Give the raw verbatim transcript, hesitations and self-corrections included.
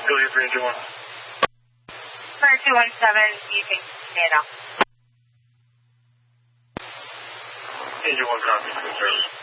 Go ahead, Ranger one. For two one seven, using data. Ranger one, copy, service.